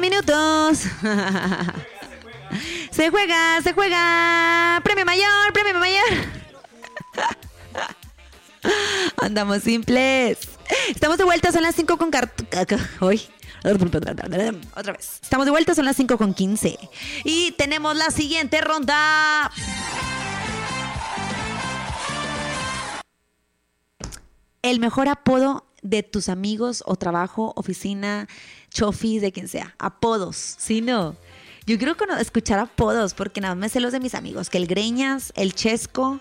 minutos. Se juega. Premio mayor. Andamos simples. Estamos de vuelta, son las 5 con hoy. Otra vez. Estamos de vuelta, son las 5 con 15. Y tenemos la siguiente ronda. El mejor apodo de tus amigos o trabajo, oficina, chofis, de quien sea. Apodos, ¿sí no? Yo quiero escuchar apodos porque nada más me sé los de mis amigos. Que el Greñas, el Chesco,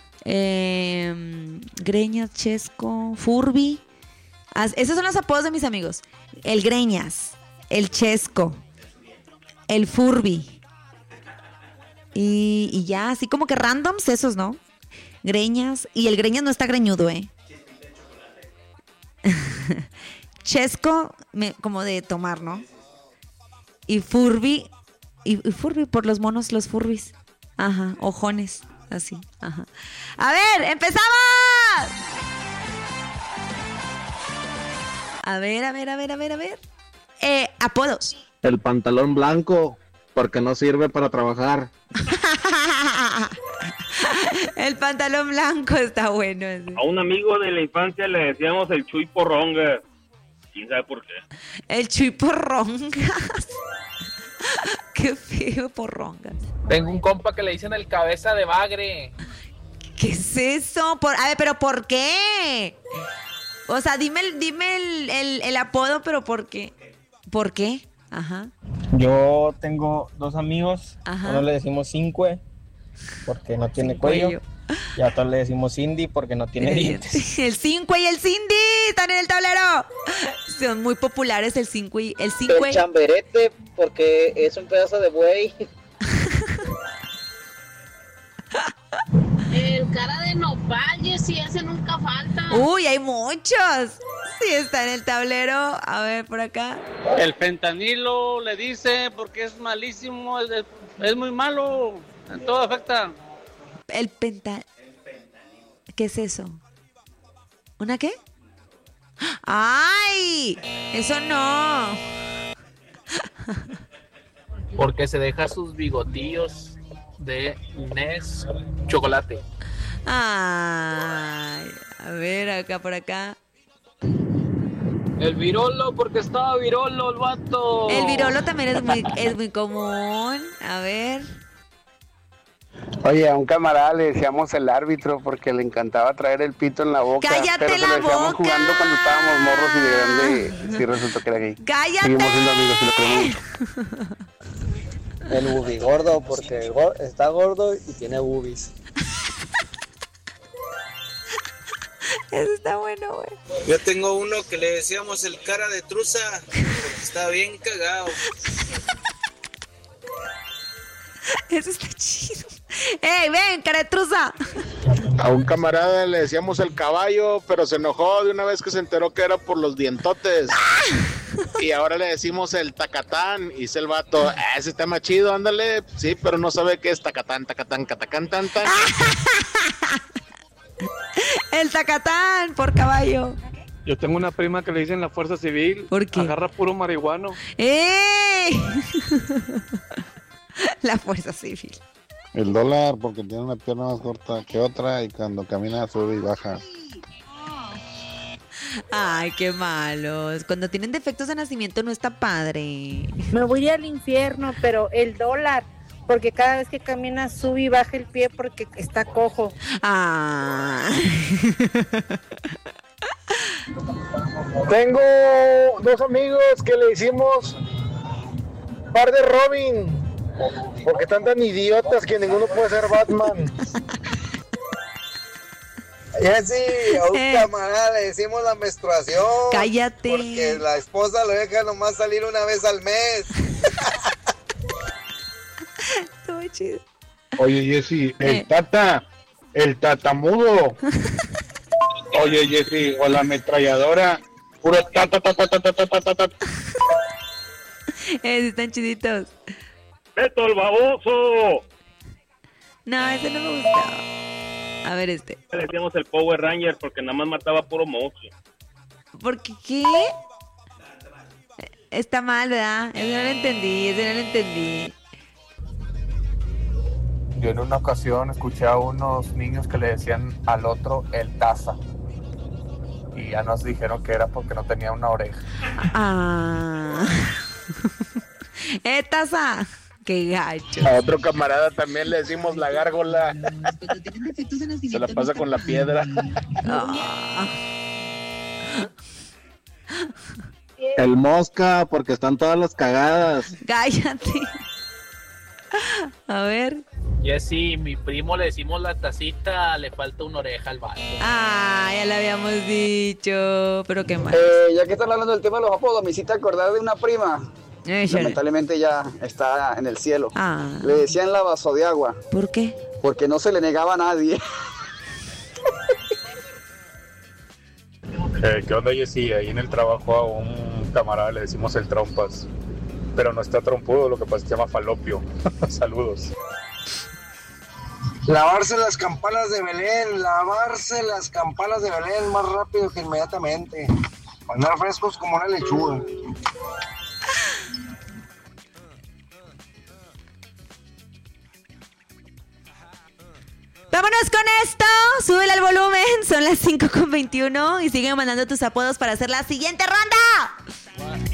Greñas, Chesco, Furby. Esos son los apodos de mis amigos. El Greñas, el Chesco, el Furby. Y ya, así como que randoms, esos, ¿no? Greñas. Y el Greñas no está greñudo, Chesco, como de tomar, ¿no? Y Furby. Y Furby por los monos, los Furbis. Ajá, ojones, así, ajá. A ver, ¡empezamos! A ver. Apodos. El pantalón blanco, porque no sirve para trabajar. El pantalón blanco está bueno. A un amigo de la infancia le decíamos el Chuy Porronga. ¿Quién sabe por qué? El Chuy Porrongas. Qué feo, Porrongas. Tengo un compa que le dicen el cabeza de bagre. ¿Qué es eso? A ver, ¿pero por qué? O sea, dime el apodo, pero ¿por qué? ¿Por qué? Ajá. Yo tengo dos amigos. Ajá. Uno le decimos Cinque, porque no tiene cuello. Y a otro le decimos Cindy, porque no tiene dientes. El Cinque y el Cindy están en el tablero. Son muy populares el Cinque y el Cinque. El Chamberete, porque es un pedazo de buey. El cara de nopal, si ese nunca falta. Uy, hay muchos. Sí, está en el tablero. A ver, por acá. El fentanilo le dice porque es malísimo, es muy malo, en todo afecta. El ¿Qué es eso? ¿Una qué? ¡Ay! Eso no. Porque se deja sus bigotillos de Nes chocolate. Ay, a ver, acá por acá. El virolo porque estaba virolo el vato. El virolo también es muy común. A ver. Oye, a un camarada le decíamos el árbitro porque le encantaba traer el pito en la boca. ¡Cállate pero la se lo decíamos boca! jugando cuando estábamos morros y de grande sí resultó que era gay. ¡Cállate! Seguimos siendo amigos y lo queremos mucho. El bubi gordo, porque está gordo y tiene bubis. Eso está bueno, güey. Yo tengo uno que le decíamos el cara de truza, porque está bien cagado. Eso está chido. ¡Ey, ven, caretruza! A un camarada le decíamos el caballo, pero se enojó de una vez que se enteró que era por los dientotes. Y ahora le decimos el tacatán, y dice el vato, ese está más chido, ándale. Sí, pero no sabe qué es tacatán, catacán, tan. El tacatán por caballo. Yo tengo una prima que le dicen la fuerza civil. ¿Por qué? Agarra puro marihuano. ¡Ey! La fuerza civil. El dólar, porque tiene una pierna más corta que otra y cuando camina sube y baja. Ay, qué malos. Cuando tienen defectos de nacimiento no está padre. Me voy al infierno, pero el dólar, porque cada vez que camina sube y baja el pie porque está cojo. Ah. Tengo dos amigos que le hicimos par de Robin, porque están tan idiotas que ninguno puede ser Batman. Ya sí, a un camarada le decimos la menstruación. Cállate. Porque la esposa lo deja nomás salir una vez al mes. Estuvo chido. Oye, Jessy, el tatamudo. Oye, Jessy, o la ametralladora, puro ta. Están chiditos. ¡Beto el baboso! No, ese no me gustaba. A ver este. Le decíamos el Power Ranger porque nada más mataba puro monstruo. ¿Por qué? Está mal, ¿verdad? Ese no lo entendí. Yo en una ocasión escuché a unos niños que le decían al otro el taza. Y ya nos dijeron que era porque no tenía una oreja. Taza. Qué gacho. A otro camarada también le decimos la gárgola. Se la pasa con la piedra. El mosca, porque están todas las cagadas. Cállate. A ver. Jessy, mi primo le decimos la tacita, le falta una oreja al vato. Ya lo habíamos dicho. Pero qué mal. Ya que están hablando del tema de los apodos, me hiciste acordar de una prima. Lamentablemente ya está en el cielo. Le decían la vaso de agua. ¿Por qué? Porque no se le negaba a nadie. ¿Qué onda, Jessy? Ahí en el trabajo a un camarada le decimos el trompas. Pero no está trompudo, lo que pasa es que se llama falopio. Saludos. Lavarse las campanas de Belén más rápido que inmediatamente. Andar frescos como una lechuga. Vámonos con esto, súbele al volumen, son las 5:21 y siguen mandando tus apodos para hacer la siguiente ronda.